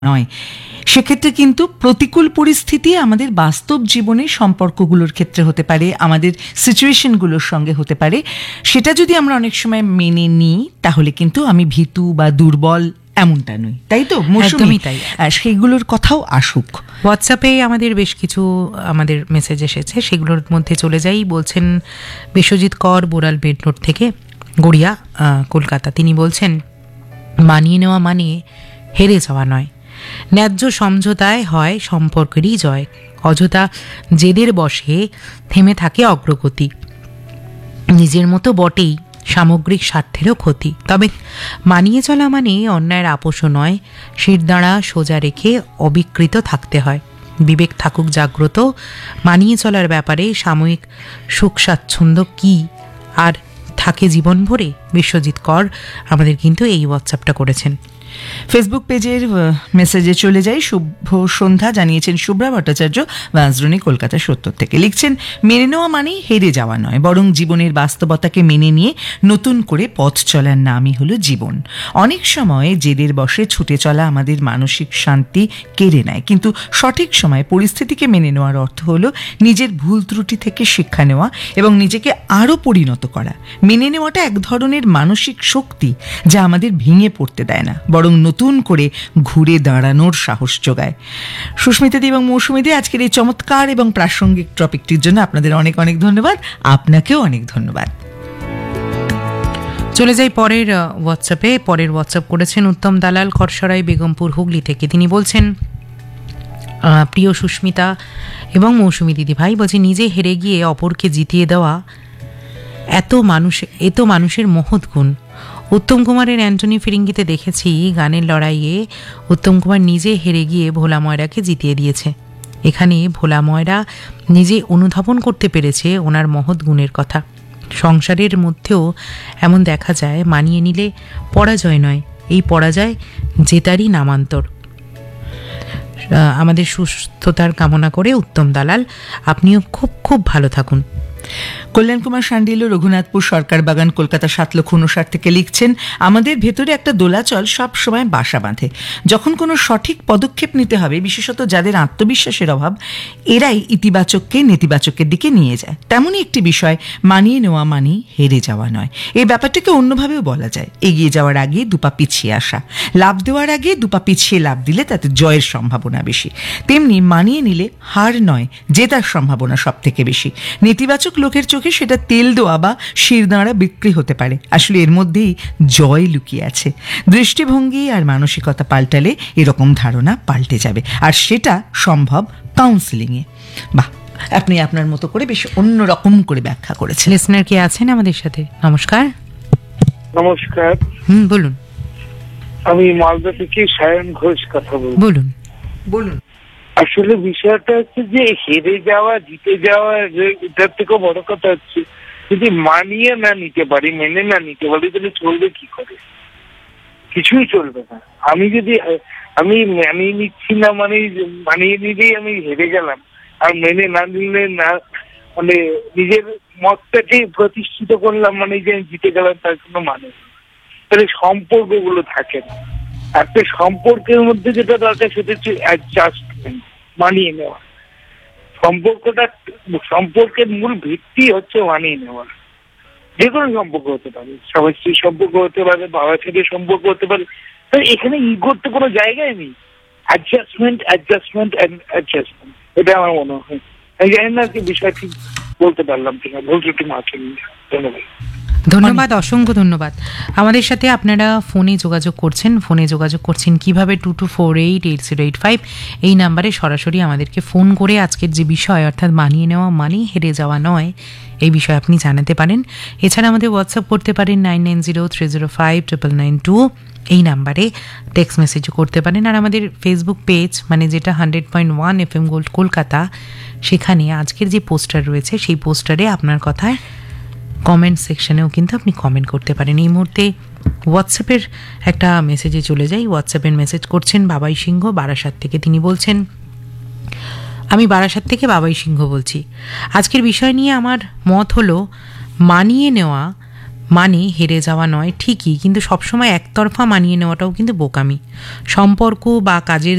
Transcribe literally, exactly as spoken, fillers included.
নয়। সেক্ষেত্রে কিন্তু প্রতিকূল পরিস্থিতি আমাদের বাস্তব জীবনের সম্পর্কগুলোর ক্ষেত্রে হতে পারে, আমাদের সিচুয়েশনগুলোর সঙ্গে হতে পারে। সেটা যদি আমরা অনেক সময় মেনে নিই তাহলে কিন্তু আমি ভীতু বা দুর্বল এমনটা নই, তাই তো? একদমই তাই। সেইগুলোর কথাও আসুক। হোয়াটসঅ্যাপে আমাদের বেশ কিছু আমাদের মেসেজ এসেছে, সেগুলোর মধ্যে চলে যাই। বলছেন বিশ্বজিৎ কর বোরাল বেড রোড থেকে, গড়িয়া, কলকাতা। তিনি বলছেন, মানিয়ে নেওয়া মানে হেরে যাওয়া নয়, ন্যায্য সমঝোতায় হয় সম্পর্কেরই জয়। অযথা জেদের বশে থেমে থাকে অগ্রগতি, নিজের মতো বটেই সামগ্রিক স্বার্থেরও ক্ষতি। তবে মানিয়ে চলা মানে অন্যায়ের আপোষও নয়, শিরদাঁড়া সোজা রেখে অবিকৃত থাকতে হয়। বিবেক থাকুক জাগ্রত, মানিয়ে চলার ব্যাপারে সাময়িক সুখ স্বাচ্ছন্দ্য কি আর থাকে জীবন ভরে? বিশ্বজিৎ কর আমাদের কিন্তু এই হোয়াটসঅ্যাপটা করেছেন। ফেসবুক পেজের মেসেজে চলে যাই। শুভ সন্ধ্যা জানিয়েছেন শুভ্রা ভট্টাচার্য, বাঁশদ্রোণী, কলকাতা সত্তর থেকে। লিখছেন, মেনে নেওয়া মানেই হেরে যাওয়া নয়, বরং জীবনের বাস্তবতাকে মেনে নিয়ে নতুন করে পথ চলার নামই হলো জীবন। অনেক সময় জেদের বশে ছুটে চলা আমাদের মানসিক শান্তি কেড়ে নেয়, কিন্তু সঠিক সময় পরিস্থিতিকে মেনে নেওয়ার অর্থ হলো নিজের ভুল ত্রুটি থেকে শিক্ষা নেওয়া এবং নিজেকে আরও পরিণত করা। মেনে নেওয়াটা এক ধরনের মানসিক শক্তি যা আমাদের ভেঙে পড়তে দেয় না, বরং নতুন করে ঘুরে দাঁড়ানোর সাহস যোগায়। সুস্মিতাদি এবং মৌসুমীদি, আজকের এই চমৎকার এবং প্রাসঙ্গিক টপিকটির জন্য আপনাদের অনেক অনেক ধন্যবাদ। আপনাকেও অনেক ধন্যবাদ। চলে যাই পরের হোয়াটসঅ্যাপে। পরের হোয়াটসঅ্যাপ করেছেন উত্তম দালাল, খরসরাই, বেগমপুর, হুগলি থেকে। তিনি বলছেন, প্রিয় সুস্মিতা এবং মৌসুমী দিদি ভাই, বলছি নিজে হেরে গিয়ে অপরকে জিতিয়ে দেওয়া এত মানুষ এত মানুষের মহৎ গুণ। উত্তম কুমারের অ্যান্টনি ফিরিঙ্গিতে দেখেছি, গানের লড়াইয়ে উত্তম কুমার নিজে হেরে গিয়ে ভোলা ময়রাকে জিতিয়ে দিয়েছে। এখানে ভোলা ময়রা নিজে অনুধাবন করতে পেরেছে ওনার মহৎ গুণের কথা। সংসারের মধ্যেও এমন দেখা যায়, মানিয়ে নিলে পরাজয় নয়, এই পরাজয় জেতারই নামান্তর। আমাদের সুস্থতার কামনা করে উত্তম দালাল, আপনিও খুব খুব ভালো থাকুন। কল্যাণ কুমার শান্ডিল, রঘুনাথপুর, সরকার বাগান, কলকাতা সাত লক্ষ উনষাট থেকে লিখছেন, আমাদের ভেতরে একটা দোলাচল সব সময় বাসা বাঁধে। যখন কোনো সঠিক পদক্ষেপ নিতে হবে, বিশেষত যাদের আত্মবিশ্বাসের অভাব, এরাই ইতিবাচককে নেতিবাচকের দিকে নিয়ে যায়। তেমনই একটি বিষয় মানিয়ে নেওয়া মানেই হেরে যাওয়া নয়। এই ব্যাপারটাকে অন্যভাবেও বলা যায়, এগিয়ে যাওয়ার আগে দুপা পিছিয়ে আসা। লাভ দেওয়ার আগে দুপা পিছিয়ে লাভ দিলে তাতে জয়ের সম্ভাবনা বেশি। তেমনি মানিয়ে নিলে হার নয়, জেতার সম্ভাবনা সব থেকে বেশি। নেতিবাচক লোকের চোখে সেটা তেল দেওয়া বা শিরদাঁড়া বিক্রি হতে পারে, আসলে এর মধ্যেই জয় লুকিয়ে আছে। দৃষ্টিভঙ্গি আর মানসিকতা পাল্টালে এরকম ধারণা পাল্টে যাবে, আর সেটা সম্ভব কাউন্সিলিংয়ে। বাহ, আপনি আপনার মতো করে বেশ অন্যরকম করে ব্যাখ্যা করেছেন। লিসনার কি আছেন আমাদের সাথে? নমস্কার। নমস্কার। হুম, বলুন। আমি মালদা থেকে সায়ন ঘোষ কথা বলছি। বলুন বলুন। আসলে বিষয়টা হচ্ছে যে হেরে যাওয়া জিতে যাওয়া এটার থেকেও বড় কথা হচ্ছে, যদি মানিয়ে না নিতে পারি, মেনে না নিতে পারি, তাহলে চলবে কি করে? কিছুই চলবে না। আমি যদি আমি মানিয়ে নিচ্ছি না, মানে মানিয়ে নিলেই আমি হেরে গেলাম, আর মেনে না নিলে না, মানে নিজের মতটাকে প্রতিষ্ঠিত করলাম, মানে যে আমি জিতে গেলাম, তার কোনো মানে তাহলে সম্পর্কগুলো থাকে না। একটা সম্পর্কের মধ্যে যেটা দরকার সেটা হচ্ছে অ্যাডজাস্টমেন্ট, মানিয়ে নেওয়া। সম্পর্কটা সম্পর্কের মূল ভিত্তি হচ্ছে মানিয়ে নেওয়া। যে কোনো সম্পর্ক হতে পারে, স্বামী স্ত্রীর সম্পর্ক হতে পারে, বাবা ছেলের সম্পর্ক হতে পারে। এখানে ইগোর তো কোনো জায়গায় নেই। অ্যাডজাস্টমেন্ট অ্যাডজাস্টমেন্ট অ্যাডজাস্টমেন্ট এটা আমার মনে হয়। আমি জানি না কি বিষয় ঠিক বলতে পারলাম কিনা, ভুল ত্রুটি মাফ। ধন্যবাদ। ধন্যবাদ, অসংখ্য ধন্যবাদ। আমাদের সাথে আপনারা ফোনে যোগাযোগ করছেন। ফোনে যোগাযোগ করছেন কিভাবে? Two two four eight eight zero eight five এই নাম্বারে সরাসরি আমাদেরকে ফোন করে আজকের যে বিষয়, অর্থাৎ মানিয়ে নেওয়া মানেই হেরে যাওয়া নয়, এই বিষয়ে আপনি জানাতে পারেন। এছাড়া আমাদের হোয়াটসঅ্যাপ করতে পারেন nine nine zero three zero five triple nine two এই নাম্বারে টেক্সট মেসেজও করতে পারেন। আর আমাদের ফেসবুক পেজ, মানে যেটা hundred point one F M gold Kolkata, সেখানে আজকের যে পোস্টার রয়েছে সেই পোস্টারে আপনার কথায় কমেন্ট সেকশনেও কিন্তু আপনি কমেন্ট করতে পারেন। এই মুহূর্তে হোয়াটসঅ্যাপের একটা মেসেজে চলে যাই। হোয়াটসঅ্যাপের মেসেজ করছেন বাবাই সিংহ, বারাসাত থেকে। তিনি বলছেন, আমি বারাসাত থেকে বাবাই সিংহ বলছি। আজকের বিষয় নিয়ে আমার মত হলো, মানিয়ে নেওয়া মানে হেরে যাওয়া নয় ঠিকই, কিন্তু সবসময় একতরফা মানিয়ে নেওয়াটাও কিন্তু বোকামি। সম্পর্ক বা কাজের